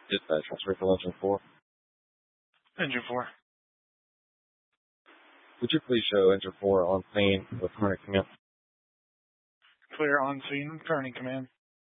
Dispatch, Circle Engine 4. Engine 4. Would you please show Engine 4 on scene with current command? Clear on scene, current command.